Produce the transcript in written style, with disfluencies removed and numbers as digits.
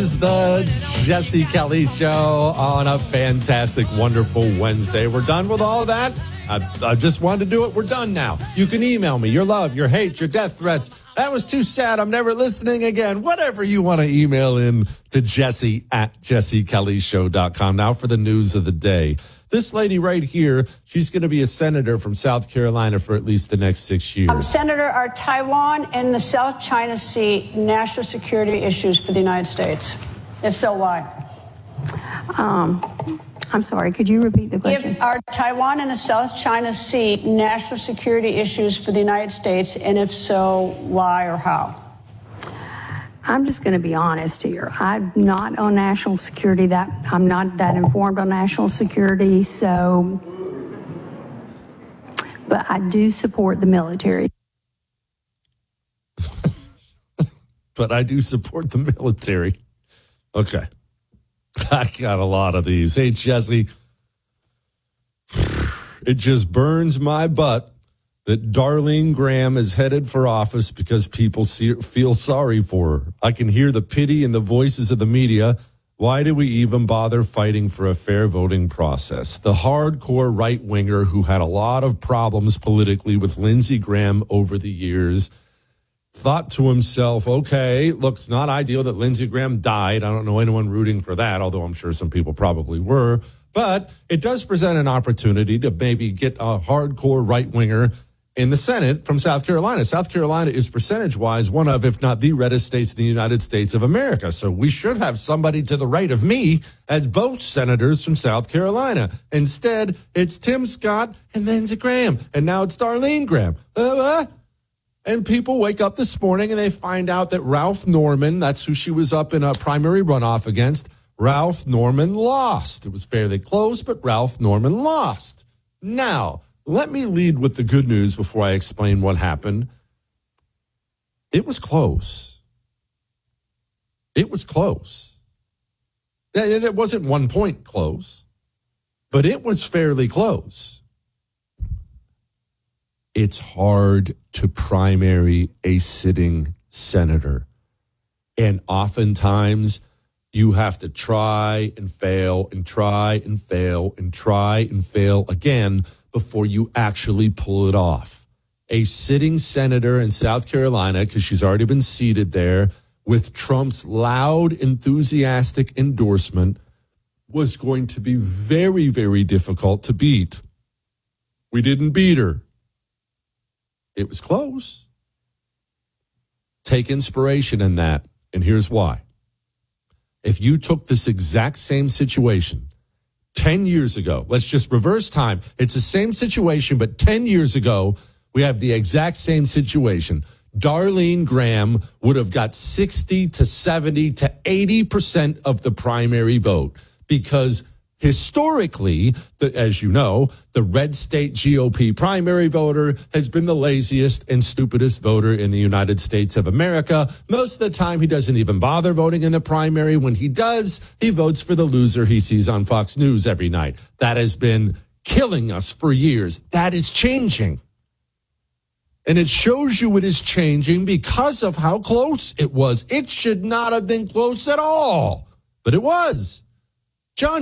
is the Jesse Kelly Show on a fantastic, wonderful Wednesday. We're done with all that. I just wanted to do it. We're done now. You can email me your love, your hate, your death threats. That was too sad. I'm never listening again. Whatever you want to email in to Jesse at jessekellyshow.com. Now for the news of the day. This lady right here, she's going to be a senator from South Carolina for at least the next 6 years. Senator, are Taiwan and the South China Sea national security issues for the United States? If so, why? I'm sorry, could you repeat the question? Are Taiwan and the South China Sea national security issues for the United States? And if so, why or how? I'm just going to be honest here. I'm not on national security. I'm not that informed on national security, but I do support the military. But I do support the military. Okay. I got a lot of these. Hey, Jesse, it just burns my butt that Darlene Graham is headed for office because people feel sorry for her. I can hear the pity in the voices of the media. Why do we even bother fighting for a fair voting process? The hardcore right-winger who had a lot of problems politically with Lindsey Graham over the years thought to himself, okay, look, it's not ideal that Lindsey Graham died. I don't know anyone rooting for that, although I'm sure some people probably were. But it does present an opportunity to maybe get a hardcore right-winger in the Senate from South Carolina. South Carolina is percentage-wise one of, if not the reddest states in the United States of America. So we should have somebody to the right of me as both senators from South Carolina. Instead, it's Tim Scott and Lindsey Graham. And now it's Darlene Graham. And people wake up this morning and they find out that Ralph Norman, that's who she was up in a primary runoff against, Ralph Norman lost. It was fairly close, but Ralph Norman lost. Now, let me lead with the good news before I explain what happened. It was close. It was close. And it wasn't 1 point close, but it was fairly close. It's hard to primary a sitting senator. And oftentimes you have to try and fail and try and fail and try and fail again before you actually pull it off. A sitting senator in South Carolina, because she's already been seated there, with Trump's loud, enthusiastic endorsement, was going to be very, very difficult to beat. We didn't beat her. It was close. Take inspiration in that, and here's why. If you took this exact same situation 10 years ago, let's just reverse time. It's the same situation, but 10 years ago, we have the exact same situation. Darlene Graham would have got 60 to 70 to 80% of the primary vote because historically, as you know, the red state GOP primary voter has been the laziest and stupidest voter in the United States of America. Most of the time, he doesn't even bother voting in the primary. When he does, he votes for the loser he sees on Fox News every night. That has been killing us for years. That is changing. And it shows you it is changing because of how close it was. It should not have been close at all, but it was. John